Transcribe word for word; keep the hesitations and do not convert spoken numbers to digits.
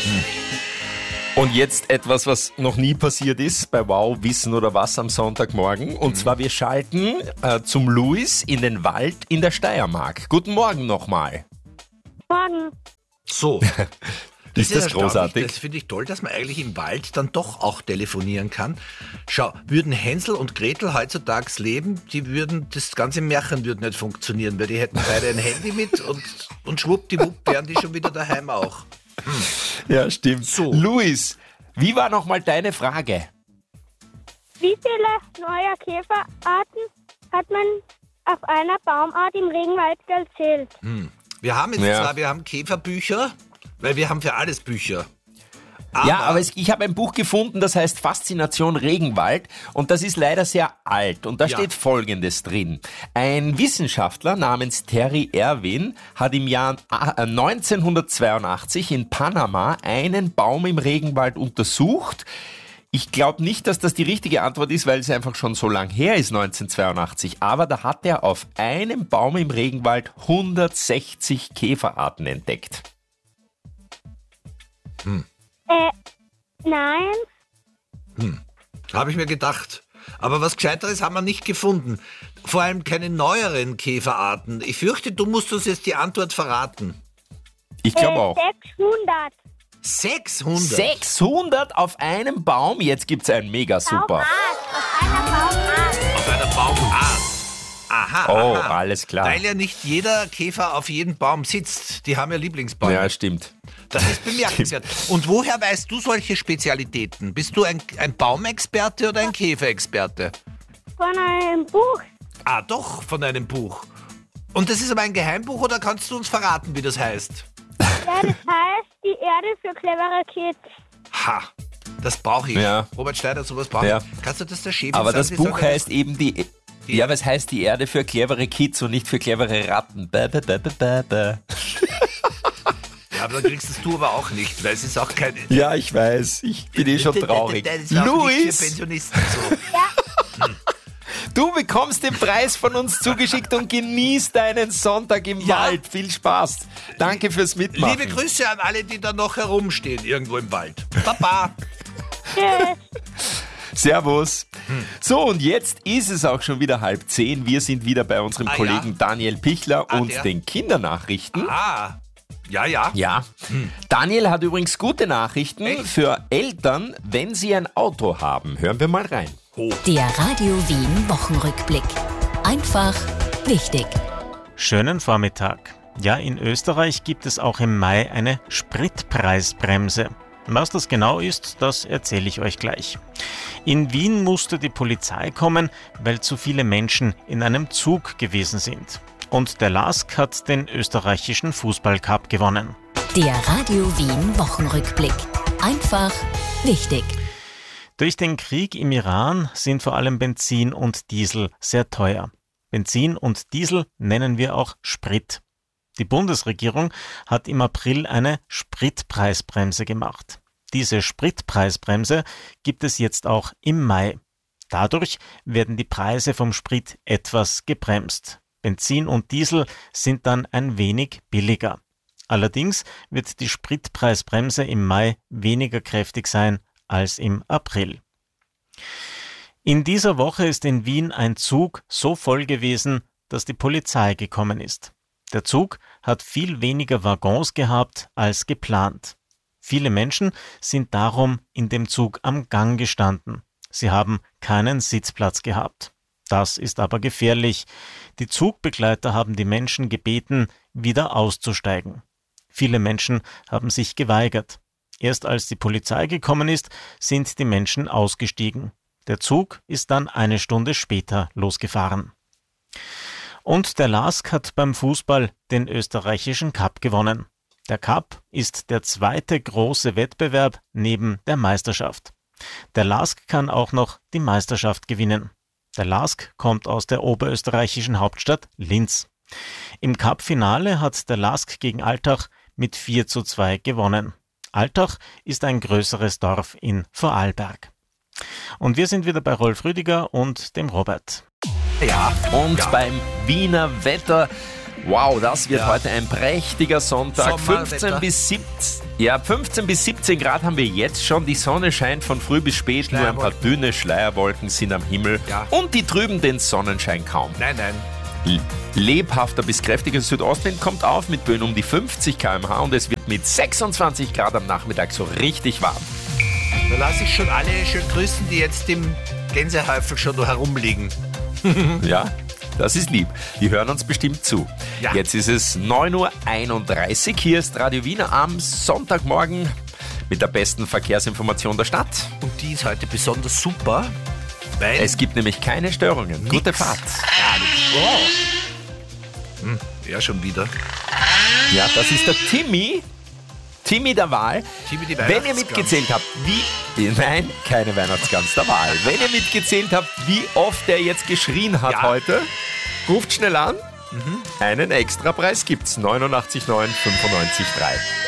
Und jetzt etwas, was noch nie passiert ist bei Wow, Wissen oder was am Sonntagmorgen. Und zwar, wir schalten äh, zum Luis in den Wald in der Steiermark. Guten Morgen nochmal. Morgen. So. Ist das großartig? Das finde ich toll, dass man eigentlich im Wald dann doch auch telefonieren kann. Schau, würden Hänsel und Gretel heutzutage leben, die würden, das ganze Märchen würde nicht funktionieren, weil die hätten beide ein Handy mit und, und schwuppdiwupp wären die schon wieder daheim auch. Hm. Ja, stimmt. So. Luis, wie war nochmal deine Frage? Wie viele neue Käferarten hat man auf einer Baumart im Regenwald gezählt? Hm. Wir haben jetzt Ja. zwar, wir haben Käferbücher, weil wir haben für alles Bücher. Aber, Ja, aber es, ich habe ein Buch gefunden, das heißt Faszination Regenwald und das ist leider sehr alt und da Ja. steht Folgendes drin. Ein Wissenschaftler namens Terry Irwin hat im Jahr neunzehnhundertzweiundachtzig in Panama einen Baum im Regenwald untersucht. Ich glaube nicht, dass das die richtige Antwort ist, weil es einfach schon so lang her ist, neunzehnhundertzweiundachtzig. Aber da hat er auf einem Baum im Regenwald hundertsechzig Käferarten entdeckt. Äh, nein. habe ich mir gedacht. Aber was Gescheiteres haben wir nicht gefunden. Vor allem keine neueren Käferarten. Ich fürchte, du musst uns jetzt die Antwort verraten. Ich glaube äh, auch. sechshundert. sechshundert? sechshundert auf einem Baum? Jetzt gibt's ein mega super. Baumart. Auf einer Baumart. Auf einer Baumart. Aha, Oh, aha. alles klar. Weil ja nicht jeder Käfer auf jedem Baum sitzt. Die haben ja Lieblingsbäume. Ja, stimmt. Das ist bemerkenswert. Und woher weißt du solche Spezialitäten? Bist du ein, ein Baumexperte oder ein Käferexperte? Von einem Buch. Ah, doch, von einem Buch. Und das ist aber ein Geheimbuch oder kannst du uns verraten, wie das heißt? Ja, das heißt die Erde für clevere Kids. Ha, das brauche ich. Ja. Robert Schneider, sowas brauche ich. Ja. Kannst du das der Chef Aber sagen? das Sie Buch sagen, heißt eben die... Ja, aber es heißt die Erde für clevere Kids und nicht für clevere Ratten. Bäh, bäh, bäh, bäh, bäh, bäh. Ja, aber dann kriegst du aber auch nicht, weil es ist auch keine... Ja, ich weiß. Ich bin eh schon traurig. Das ist auch nicht für Luis, Pensionisten so. du bekommst den Preis von uns zugeschickt und genießt deinen Sonntag im Ja. Wald. Viel Spaß. Danke fürs Mitmachen. Liebe Grüße an alle, die da noch herumstehen, irgendwo im Wald. Baba. Tschüss. Servus. So, und jetzt ist es auch schon wieder halb zehn. Wir sind wieder bei unserem Ah, Kollegen ja. Daniel Pichler Ah, und der. den Kindernachrichten. Ah, ja, ja. Ja. Daniel hat übrigens gute Nachrichten Echt? für Eltern, wenn sie ein Auto haben. Hören wir mal rein. Der Radio Wien Wochenrückblick. Einfach wichtig. Schönen Vormittag. Ja, in Österreich gibt es auch im Mai eine Spritpreisbremse. Was das genau ist, das erzähle ich euch gleich. In Wien musste die Polizei kommen, weil zu viele Menschen in einem Zug gewesen sind. Und der LASK hat den österreichischen Fußballcup gewonnen. Der Radio Wien Wochenrückblick. Einfach wichtig. Durch den Krieg im Iran sind vor allem Benzin und Diesel sehr teuer. Benzin und Diesel nennen wir auch Sprit. Die Bundesregierung hat im April eine Spritpreisbremse gemacht. Diese Spritpreisbremse gibt es jetzt auch im Mai. Dadurch werden die Preise vom Sprit etwas gebremst. Benzin und Diesel sind dann ein wenig billiger. Allerdings wird die Spritpreisbremse im Mai weniger kräftig sein als im April. In dieser Woche ist in Wien ein Zug so voll gewesen, dass die Polizei gekommen ist. Der Zug hat viel weniger Waggons gehabt als geplant. Viele Menschen sind darum in dem Zug am Gang gestanden. Sie haben keinen Sitzplatz gehabt. Das ist aber gefährlich. Die Zugbegleiter haben die Menschen gebeten, wieder auszusteigen. Viele Menschen haben sich geweigert. Erst als die Polizei gekommen ist, sind die Menschen ausgestiegen. Der Zug ist dann eine Stunde später losgefahren. Und der LASK hat beim Fußball den österreichischen Cup gewonnen. Der Cup ist der zweite große Wettbewerb neben der Meisterschaft. Der LASK kann auch noch die Meisterschaft gewinnen. Der LASK kommt aus der oberösterreichischen Hauptstadt Linz. Im Cup-Finale hat der LASK gegen Altach mit vier zu zwei gewonnen. Altach ist ein größeres Dorf in Vorarlberg. Und wir sind wieder bei Rolf Rüdiger und dem Robert. Ja. Und ja. beim Wiener Wetter, wow, das wird Ja. heute ein prächtiger Sonntag. Sommerwetter. fünfzehn bis siebzehn, Ja, fünfzehn bis siebzehn Grad haben wir jetzt schon. Die Sonne scheint von früh bis spät. Nur ein paar dünne Schleierwolken sind am Himmel. Ja. Und die trüben den Sonnenschein kaum. Nein, nein. Lebhafter bis kräftiger Südostwind kommt auf mit Böen um die fünfzig Kilometer pro Stunde und es wird mit sechsundzwanzig Grad am Nachmittag so richtig warm. Da lasse ich schon alle schön grüßen, die jetzt im Gänsehäufel schon da herumliegen. Ja, das ist lieb. Die hören uns bestimmt zu. Ja. Jetzt ist es neun Uhr einunddreißig. Hier ist Radio Wiener am Sonntagmorgen mit der besten Verkehrsinformation der Stadt. Und die ist heute besonders super, weil... Es gibt nämlich keine Störungen. Nix. Gute Fahrt. Gar nichts. Wow. Hm, ja, schon wieder. Ja, das ist der Timmy. Timmy der Wahl. Timmy die Wenn ihr Weihnachtsgans. mitgezählt habt, wie... Nein, keine Weihnachtsgans der Wahl. Wenn ihr mitgezählt habt, wie oft er jetzt geschrien hat Ja. heute, ruft schnell an. Einen Extrapreis gibt's. neunundachtzig neun fünfundneunzig drei.